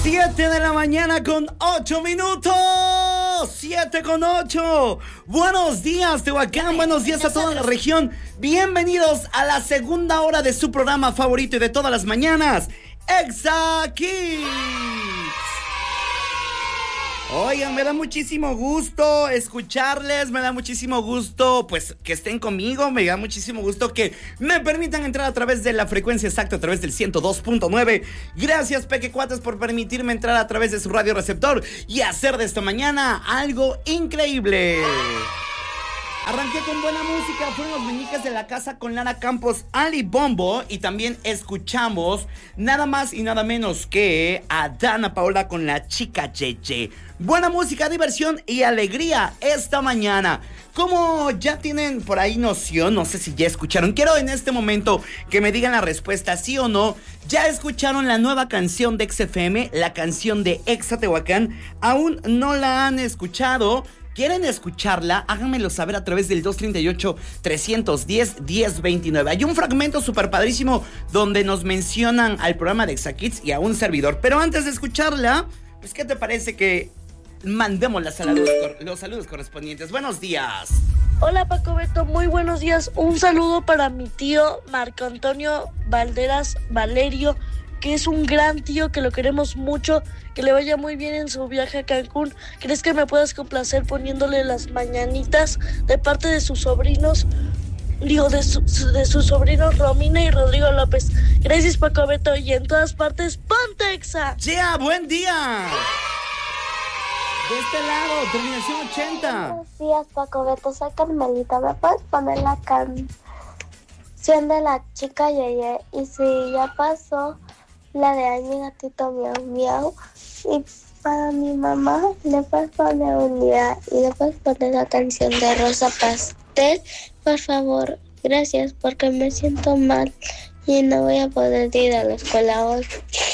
7 de la mañana con 8 minutos. 7 con 8. Buenos días, Tehuacán. Buenos días a toda la región. Bienvenidos a la segunda hora de su programa favorito y de todas las mañanas, Exa Kids. Oigan, me da muchísimo gusto escucharles, me da muchísimo gusto pues que estén conmigo, me da muchísimo gusto que me permitan entrar a través de la frecuencia exacta, a través del 102.9. Gracias, Pequecuates, por permitirme entrar a través de su radio receptor y hacer de esta mañana algo increíble. Arranqué con buena música, fueron los meñiques de la casa con Lara Campos, Ali Bombo, y también escuchamos nada más y nada menos que a Dana Paola con La Chica Yeye. Buena música, diversión y alegría esta mañana. Como ya tienen por ahí noción, no sé si ya escucharon, quiero en este momento que me digan la respuesta, sí o no. ¿Ya escucharon la nueva canción de XFM, la canción de Exa Tehuacán? ¿Aún no la han escuchado? ¿Quieren escucharla? Háganmelo saber a través del 238-310-1029. Hay un fragmento súper padrísimo donde nos mencionan al programa de Exa Kids y a un servidor. Pero antes de escucharla, pues ¿qué te parece que mandemos los saludos correspondientes? Buenos días. Hola, Paco Beto, muy buenos días. Un saludo para mi tío Marco Antonio Valderas Valerio, que es un gran tío, que lo queremos mucho, que le vaya muy bien en su viaje a Cancún. ¿Crees que me puedas complacer poniéndole las mañanitas de parte de sus sobrinos? De sus sobrinos Romina y Rodrigo López. Gracias, Paco Beto, y en todas partes, ¡ponte Exa! ¡Ya, buen día! De este lado, terminación 80. Buenos días, Paco Beto, soy Carmelita. ¿Me puedes poner la canción de La Chica Yeye? Y si ya pasó la de Ay, mi gatito miau miau. Y para mi mamá le puedes poner un día y le puedes poner la canción de Rosa Pastel, por favor. Gracias, porque me siento mal y no voy a poder ir a la escuela hoy.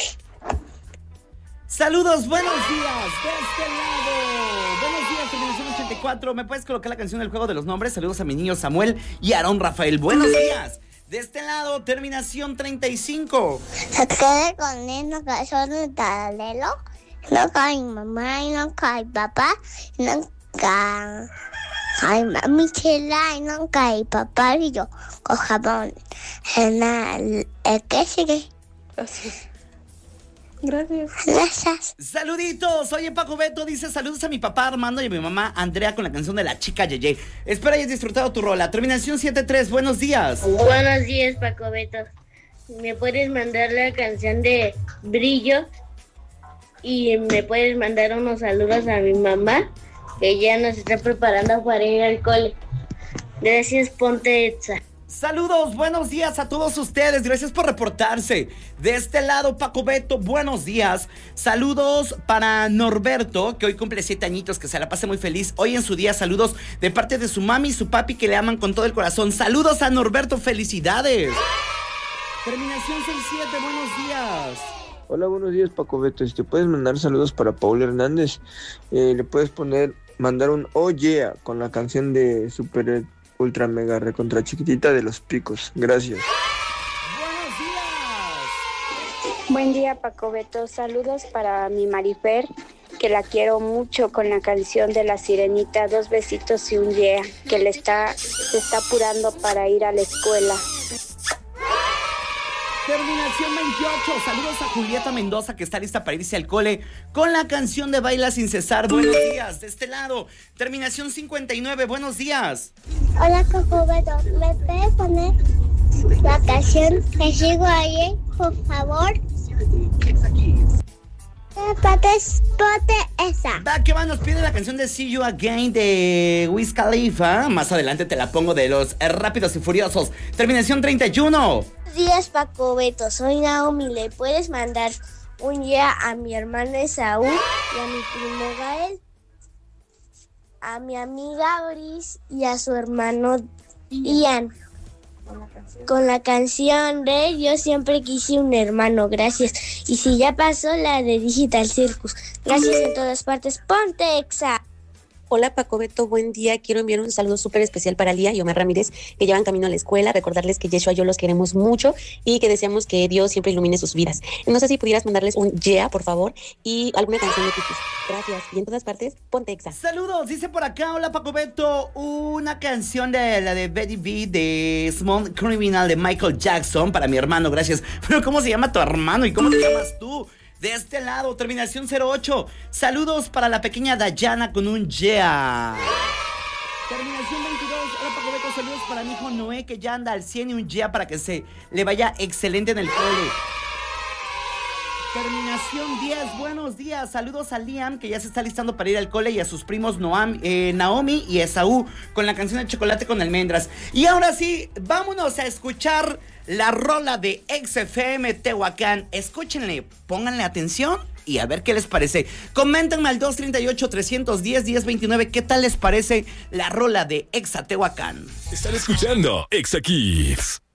Saludos, buenos días, de este lado. Buenos días, terminación 84. ¿Me puedes colocar la canción del juego de los nombres? Saludos a mi niño Samuel y Aarón Rafael. Buenos días. De este lado, terminación 35. Se queda con él, no cae en paralelo. No cae mamá y no cae papá. No cae mami chela y no cae papá. Y yo con jabón. ¿Qué sigue? Así. Gracias. Gracias. Saluditos, oye, Paco Beto dice saludos a mi papá Armando y a mi mamá Andrea con la canción de La Chica Yeye. Espero hayas disfrutado tu rola. Terminación 73, buenos días. Buenos días, Paco Beto. ¿Me puedes mandar la canción de Brillo? Y me puedes mandar unos saludos a mi mamá, que ya nos está preparando para ir al cole. Gracias, ponte Exa. Saludos, buenos días a todos ustedes, gracias por reportarse. De este lado, Paco Beto, buenos días. Saludos para Norberto, que hoy cumple 7 añitos, que se la pase muy feliz hoy en su día. Saludos de parte de su mami y su papi, que le aman con todo el corazón. Saludos a Norberto, felicidades. Terminación 67, buenos días. Hola, buenos días, Paco Beto. Puedes mandar saludos para Paul Hernández. Le puedes mandar un oh yeah con la canción de Super Ultra Mega Recontra Chiquitita de Los Picos. Gracias. Buenos días. Buen día, Paco Beto. Saludos para mi Marifer, que la quiero mucho, con la canción de La Sirenita, 2 besitos y un yeah, que se está apurando para ir a la escuela. Terminación 28, saludos a Julieta Mendoza, que está lista para irse al cole con la canción de Baila Sin Cesar. Buenos días, de este lado. Terminación 59, buenos días. Hola, Paco Beto. ¿Me puedes poner la canción que sigo ahí, por favor? Ponte esa. Va, que va, nos pide la canción de See You Again de Wiz Khalifa. Más adelante te la pongo de los Rápidos y Furiosos. Terminación 31. Buenos días, Paco Beto. Soy Naomi. ¿Le puedes mandar un día a mi hermano Esaú y a mi primo Gael, a mi amiga Doris y a su hermano Ian? Con la canción de Yo siempre quise un hermano, gracias. Y si ya pasó la de Digital Circus, gracias en todas partes. Ponte Exa. Hola Paco Beto, buen día. Quiero enviar un saludo súper especial para Lía y Omar Ramírez, que llevan camino a la escuela. Recordarles que Yeshua y yo los queremos mucho y que deseamos que Dios siempre ilumine sus vidas. No sé si pudieras mandarles un yeah, por favor, y alguna canción de Titis. Gracias. Y en todas partes, ponte Exa. Saludos, dice por acá, hola Paco Beto, una canción de la de Betty B de Small Criminal de Michael Jackson para mi hermano, gracias. Pero ¿cómo se llama tu hermano y cómo te llamas tú? De este lado, terminación 08. Saludos para la pequeña Dayana con un yeah. Terminación 22. Hola Paco Beto, saludos para mi hijo Noé que ya anda al 100 y un yeah para que se le vaya excelente en el cole. Terminación 10, buenos días. Saludos a Liam, que ya se está listando para ir al cole, y a sus primos Naomi y Esaú, con la canción de Chocolate con Almendras. Y ahora sí, vámonos a escuchar la rola de XFM Tehuacán. Escúchenle, pónganle atención y a ver qué les parece. Coméntenme al 238-310-1029 qué tal les parece la rola de Exa Tehuacán. Están escuchando Exa Kids.